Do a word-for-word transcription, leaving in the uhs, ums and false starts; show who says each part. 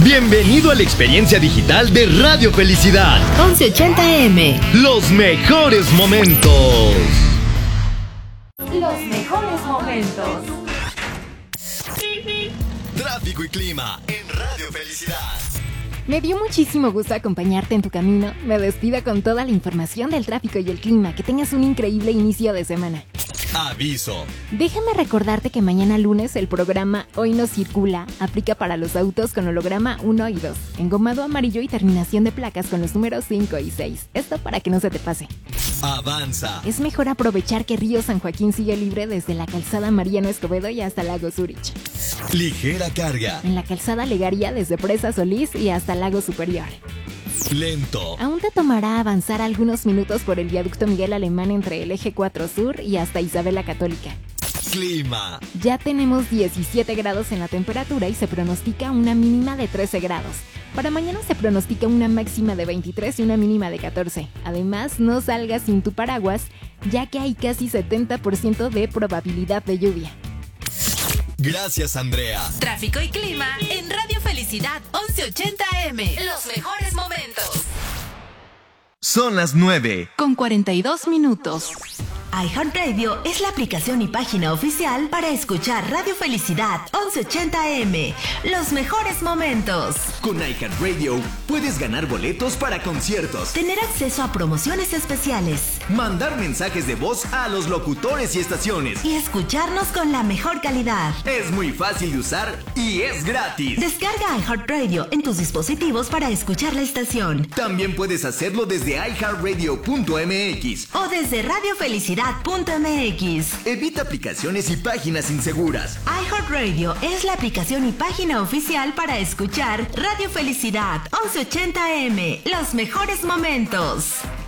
Speaker 1: Bienvenido a la experiencia digital de Radio Felicidad.
Speaker 2: once ochenta A M.
Speaker 1: Los mejores momentos.
Speaker 3: Los mejores momentos.
Speaker 1: Tráfico y clima en Radio Felicidad.
Speaker 2: Me dio muchísimo gusto acompañarte en tu camino. Me despido con toda la información del tráfico y el clima. Que tengas un increíble inicio de semana.
Speaker 1: Aviso.
Speaker 2: Déjame recordarte que mañana lunes el programa Hoy No Circula aplica para los autos con holograma uno y dos, engomado amarillo y terminación de placas con los números cinco y seis. Esto para que no se te pase.
Speaker 1: Avanza.
Speaker 2: Es mejor aprovechar que Río San Joaquín sigue libre desde la calzada Mariano Escobedo y hasta Lago Zurich.
Speaker 1: Ligera carga.
Speaker 2: En la calzada Legaria desde Presa Solís y hasta Lago Superior.
Speaker 1: Lento.
Speaker 2: Aún te tomará avanzar algunos minutos por el viaducto Miguel Alemán entre el eje cuatro Sur y hasta Isabel la Católica.
Speaker 1: Clima.
Speaker 2: Ya tenemos diecisiete grados en la temperatura y se pronostica una mínima de trece grados. Para mañana se pronostica una máxima de veintitrés y una mínima de catorce. Además, no salgas sin tu paraguas, ya que hay casi setenta por ciento de probabilidad de lluvia.
Speaker 1: Gracias, Andrea.
Speaker 4: Tráfico y clima en Radio Felicidad once ochenta A M. Los mejores momentos.
Speaker 1: Son las nueve.
Speaker 4: Con cuarenta y dos minutos.
Speaker 5: iHeartRadio es la aplicación y página oficial para escuchar Radio Felicidad once ochenta A M. Los mejores momentos.
Speaker 6: Con iHeartRadio puedes ganar boletos para conciertos,
Speaker 5: Tener acceso a promociones especiales
Speaker 6: mandar mensajes de voz a los locutores y estaciones.
Speaker 5: y escucharnos con la mejor calidad.
Speaker 6: Es muy fácil de usar y es gratis.
Speaker 5: Descarga iHeartRadio en tus dispositivos para escuchar la estación
Speaker 6: También puedes hacerlo desde i heart radio punto m x.
Speaker 5: o desde radio felicidad punto m x.
Speaker 6: Evita aplicaciones y páginas inseguras.
Speaker 5: iHeartRadio es la aplicación y página oficial para escuchar Radio Felicidad once ochenta A M. Los mejores momentos.